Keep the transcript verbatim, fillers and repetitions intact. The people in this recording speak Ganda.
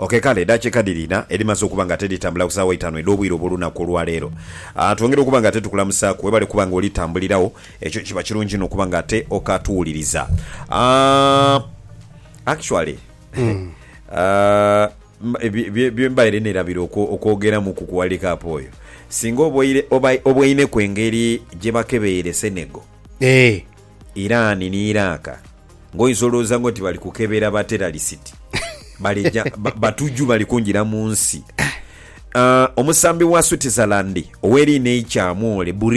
Okay kale dakiika dirina erimaze okuba nga teritambula ku ssaawa itaano ed'obwire obw'olunaku olwaleero. Uh, twongere okuba nga tetukulamusaako webale kuba nga olitambulirawo ekyo kiba kirungi n'okuba nga te okatuwuliriza. Uh, actually mm. uh, byembaire nerabira okwogera mu kukuwalika apo oyo singa obwaine kwengeri gye bakebeere Senegal, eh, Iran ni Iraq ngoyinza olowooza ngo nti bali kukebera bateralisiti balijja batuju bali kunjira mu nsi. Uh, omusambi wa Switzerland oweri ne Chamole